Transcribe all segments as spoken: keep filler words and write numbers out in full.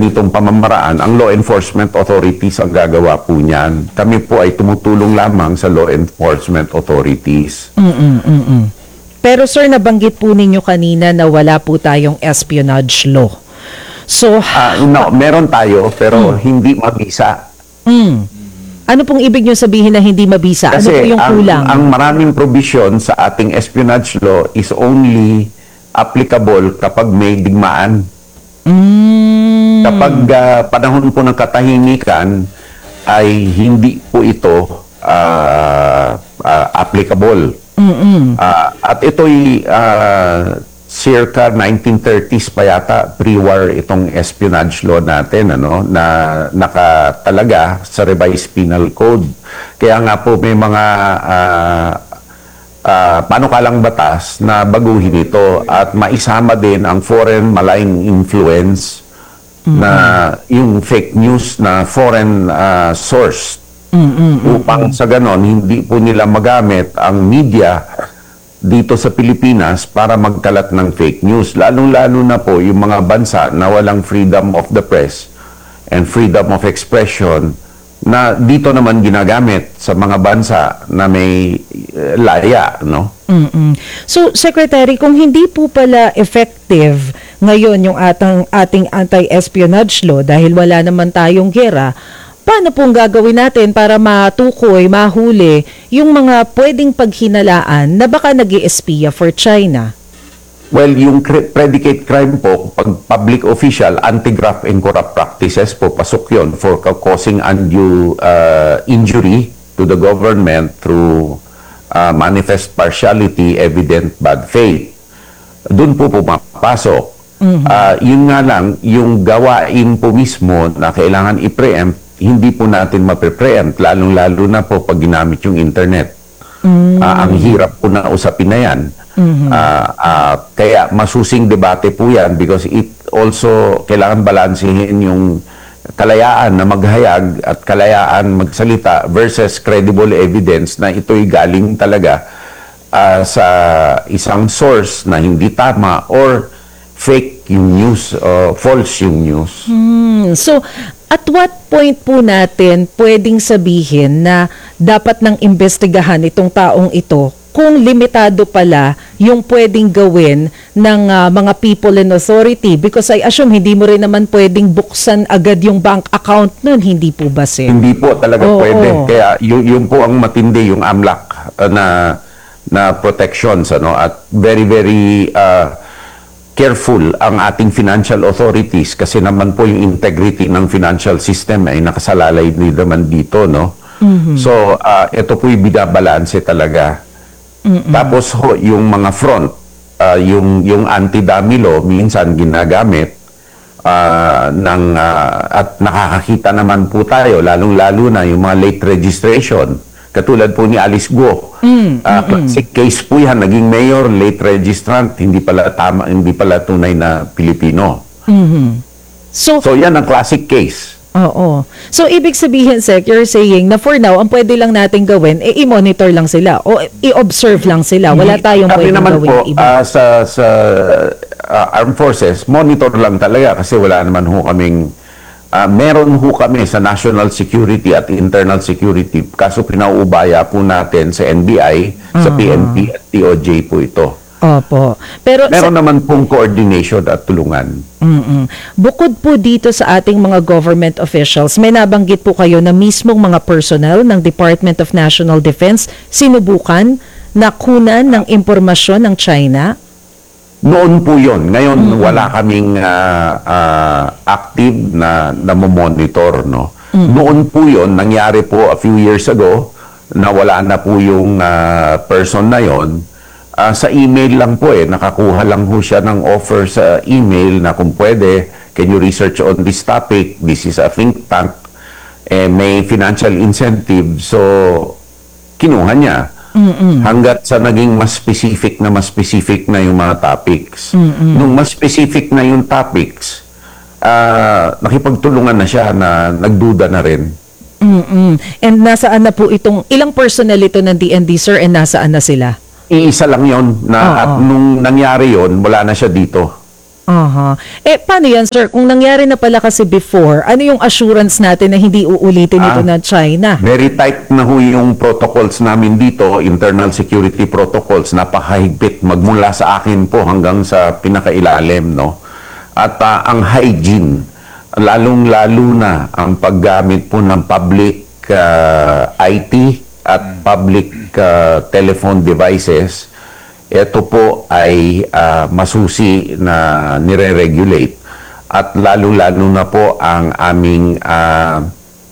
ganitong pamamaraan, ang law enforcement authorities ang gagawa po niyan. Kami po ay tumutulong lamang sa law enforcement authorities. Mm-mm, mm-mm. Pero sir, nabanggit po ninyo kanina na wala po tayong espionage law. So, Ah, no, meron tayo pero hindi mabisa. mm, ano pong ibig nyo sabihin na hindi mabisa? Ano po Kasi yung ang, kulang? ang maraming provision sa ating espionage law is only applicable kapag may digmaan. Mm, Kapag ah, panahon po ng katahimikan ay hindi po ito ah, ah, applicable. mm-mm. Ah, at ito'y ah, circa nineteen thirties pa yata, pre-war itong espionage law natin, ano, na nakatalaga sa revised penal code. Kaya nga po may mga ah, ah, panukalang batas na baguhin ito at maisama din ang foreign malign influence na yung fake news na foreign ah, source upang sa ganon hindi po nila magamit ang media dito sa Pilipinas para magkalat ng fake news. Lalong-lalo na po yung mga bansa na walang freedom of the press and freedom of expression na dito naman ginagamit sa mga bansa na may eh, laya, no? Mm-mm. So, Secretary, kung hindi po pala effective ngayon yung atang, ating anti-espionage law dahil wala naman tayong gera, paano pong gagawin natin para matukoy, mahuli yung mga pwedeng paghinalaan na baka nag-i-espiya for China? Well, yung cri- predicate crime po, pag public official, anti-graft and corrupt practices po, pasok yun for ca- causing undue uh, injury to the government through uh, manifest partiality, evident bad faith. Doon po pumapasok. Ah, yun nga lang, yung gawain po mismo na kailangan i-preempt, hindi po natin mapre-preempt, lalong-lalo na po pag ginamit yung internet. Ah, ang hirap po na usapin na yan. Ah, ah, kaya masusing debate po yan because it also kailangan balansehin yung kalayaan na maghayag at kalayaan magsalita versus credible evidence na ito'y galing talaga ah, sa isang source na hindi tama or fake yung news, uh, false yung news. Hmm. So, at what point po natin pwedeng sabihin na dapat nang imbestigahan itong taong ito kung limitado pala yung pwedeng gawin ng ah, mga people in authority? Because I assume hindi mo rin naman pwedeng buksan agad yung bank account nun, hindi po ba, sir? Hindi po talaga Oo. pwede. Kaya yun, yun po ang matindi, yung A M L A C uh, na, na protections. Ano? At very, very uh, careful ang ating financial authorities kasi naman po yung integrity ng financial system ay nakasalalay din naman dito, no? So, uh, ito po yung binabalanse talaga. Tapos ho, yung mga front, uh, yung, yung anti-dummy law, minsan ginagamit uh, ng, uh, at nakakakita naman po tayo, lalong-lalo na yung mga late registration. Katulad po ni Alice Guo. Mm, Uh, classic case po yan, naging mayor, late registrant, hindi pala tama, hindi pala tunay na Pilipino. So, So yan ang classic case. oo. So, ibig sabihin, Sec, you're saying na for now, ang pwede lang natin gawin, eh, i-monitor lang sila o i-observe lang sila. Wala tayong Kami pwedeng naman gawin po, iba. ah, sa, sa ah, armed forces, monitor lang talaga kasi wala naman ho kaming, ah, meron ho kami sa national security at internal security. Kaso pinauubaya po natin sa N B I, sa P N P at T O J po ito. Opo. Pero, Meron naman pong coordination at tulungan. Mm-mm. Bukod po dito sa ating mga government officials, may nabanggit po kayo na mismong mga personnel ng Department of National Defense sinubukan na kunan ng impormasyon ng China. Noon po yun. Ngayon, wala kaming ah, ah, active na namomonitor. No? Noon po yun, nangyari po a few years ago, na wala na po yung ah, person na yon. Ah, sa email lang po eh, nakakuha lang po siya ng offer sa email na kung pwede, can you research on this topic? This is a think tank. Eh, may financial incentive. So, kinuha niya. Hanggat sa naging mas specific na mas specific na yung mga topics. Nung mas specific na yung topics, ah, nakipagtulungan na siya na nagduda na rin. Mm-mm. And nasaan na po itong, ilang personnel ito ng D N D, sir, and nasaan na sila? Iisa lang yon na Oo. at nung nangyari yon wala na siya dito. Aha. Eh, paano yan, sir? Kung nangyari na pala kasi before, ano yung assurance natin na hindi uulitin ito Ah. ng China? Very tight na ho yung protocols namin dito, internal security protocols, napakahigpit magmula sa akin po hanggang sa pinakailalim, no? At ah, ang hygiene, lalong-lalo na ang paggamit po ng public ah, I T at public ah, telephone devices, ito po ay ah, masusi na nire-regulate. At lalo-lalo na po ang aming ah,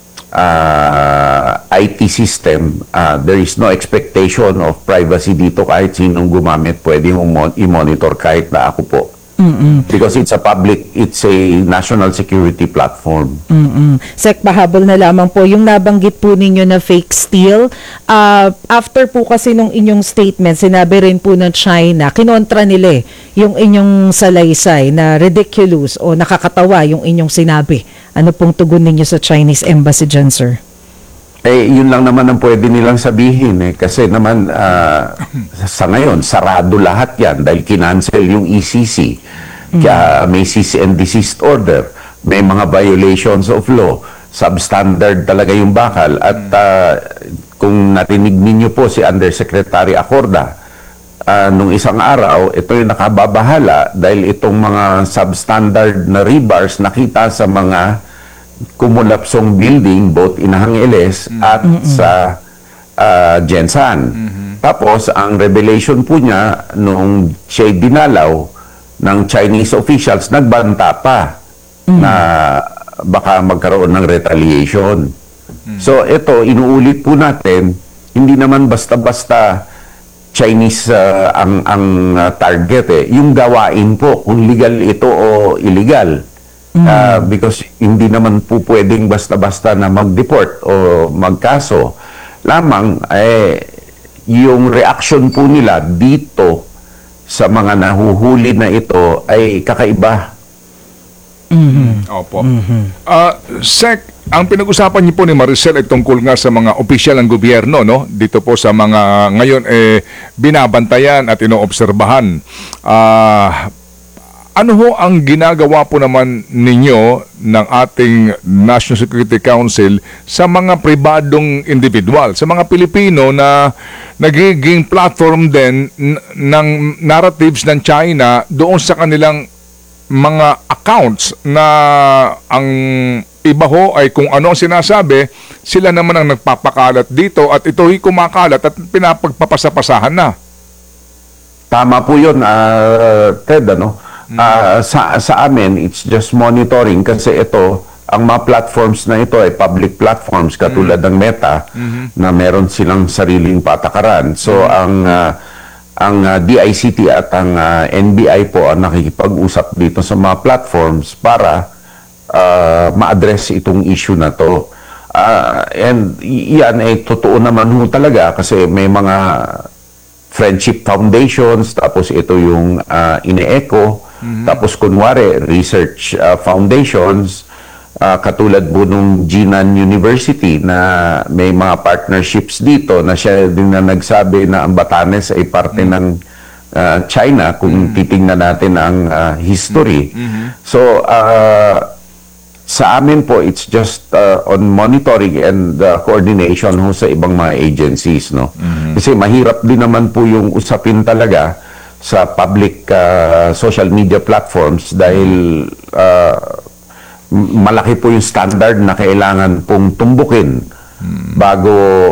ah, I T system. Ah, there is no expectation of privacy dito. Kahit sinong gumamit, pwedeng umon- i-monitor kahit na ako po. Because it's a public, it's a national security platform. Mm-mm. Sek, pahabol na lamang po, yung nabanggit po ninyo na fake steel, uh, after po kasi nung inyong statement, sinabi rin po ng China, kinontra nila eh, yung inyong salaysay na ridiculous o nakakatawa yung inyong sinabi. Ano pong tugon ninyo sa Chinese embassy dyan, sir? Eh, yun lang naman ang pwede nilang sabihin eh. Kasi naman, ah, sa ngayon, sarado lahat yan dahil kinancel yung E C C. Kaya may cease and desist order. May mga violations of law. Substandard talaga yung bakal. At ah, kung narinig ninyo po si Undersecretary Acorda, ah, nung isang araw, ito yung nakababahala dahil itong mga substandard na rebars nakita sa mga kumulapsong building both in Angeles at sa uh, Jensan. Tapos, ang revelation po niya nung siya'y dinalaw ng Chinese officials, nagbanta pa na baka magkaroon ng retaliation. So, ito, inuulit po natin, hindi naman basta-basta Chinese uh, ang, ang uh, target eh. Yung gawain po, kung legal ito o illegal. Uh, because hindi naman po pwedeng basta-basta na mag-deport o magkaso. Lamang, eh, yung reaction po nila dito sa mga nahuhuli na ito ay kakaiba. Opo. Ah, Sec, ang pinag-usapan niyo po ni Maricel ay tungkol nga sa mga opisyal ng gobyerno, no? Dito po sa mga ngayon eh binabantayan at inoobserbahan. Ah, ano ho ang ginagawa po naman ninyo ng ating National Security Council sa mga pribadong individual, sa mga Pilipino na nagiging platform din n- ng narratives ng China doon sa kanilang mga accounts na ang iba ho ay kung ano ang sinasabi, sila naman ang nagpapakalat dito at ito'y kumakalat at pinapagpapasapasahan na. Tama po yun, uh, Ted, ano? Ah, sa, sa amin, it's just monitoring kasi ito, ang mga platforms na ito ay public platforms katulad ng Meta na meron silang sariling patakaran. So, ang ah, ang ah, D I C T at ang ah, N B I po ang nakikipag-usap dito sa mga platforms para ah, ma-address itong issue na to. Ah, and y- yan ay totoo naman ho talaga kasi may mga friendship foundations, tapos ito yung uh, ine-echo, tapos kunwari research uh, foundations, uh, katulad po nung Jinan University na may mga partnerships dito na siya din na nagsabi na ang Batanes ay parte ng uh, China kung titingnan natin ang uh, history. So, uh, sa amin po, it's just uh, on monitoring and uh, coordination ho sa ibang mga agencies, no? Kasi mahirap din naman po yung usapin talaga sa public uh, social media platforms dahil uh, m- malaki po yung standard na kailangan pong tumbukin bago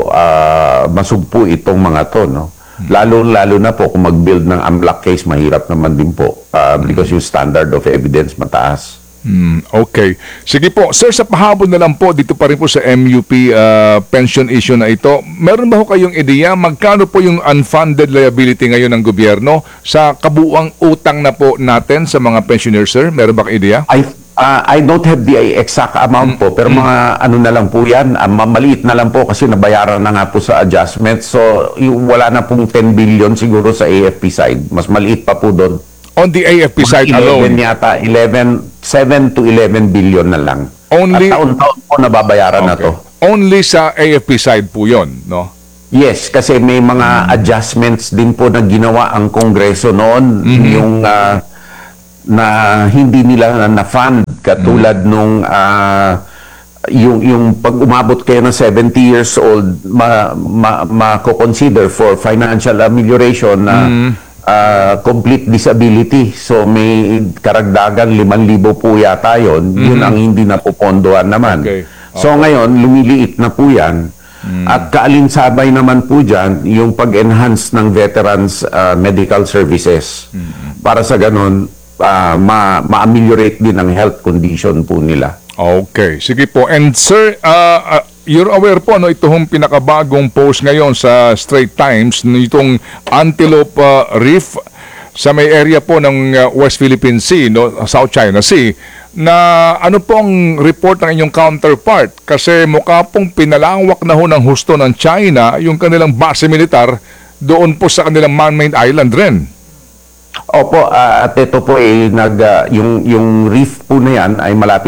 uh, masugpo itong mga to, no? Lalo-lalo na po kung mag-build ng AMLAC case, mahirap naman din po uh, because yung standard of evidence mataas. Hmm, okay. Sige po. Sir, sa pahabol na lang po, dito pa rin po sa M U P uh, pension issue na ito, meron ba ho kayong ideya magkano po yung unfunded liability ngayon ng gobyerno sa kabuuang utang na po natin sa mga pensioners, sir? Meron ba kayong ideya? I uh, I don't have the exact amount po, pero mga ano na lang po yan, uh, maliit na lang po kasi nabayaran na nga po sa adjustment. So, yung wala na pong ten billion siguro sa A F P side. Mas maliit pa po doon. On the A F P side eleven alone? yata, eleven, seven to eleven billion na lang. Only- At taon-taon po nababayaran na to. Only sa A F P side po yon, no? Yes, kasi may mga adjustments din po na ginawa ang Kongreso noon. Yung uh, na hindi nila na-fund katulad nung ah, yung yung pag umabot kayo ng seventy years old ma, ma, ma-consider for financial amelioration na ah, complete disability. So may karagdagan limang libo po yata yun. Yun ang hindi napopondohan naman. Okay. So ngayon, lumiliit na po yan. At kaalinsabay naman po dyan yung pag-enhance ng veterans ah, medical services. Para sa ganun, ah, ma- ma-ameliorate din ang health condition po nila. Okay, sige po. And sir, uh, uh, you're aware po, no, itong pinakabagong post ngayon sa Straits Times, nitong Antelope uh, Reef sa may area po ng uh, West Philippine Sea, no, South China Sea, na ano pong report ng inyong counterpart? Kasi mukha pong pinalawak na ho ng husto ng China yung kanilang base militar doon po sa kanilang man-made island rin. Opo, ah, at ito po eh, nag, ah, yung, yung reef po na yan ay malapit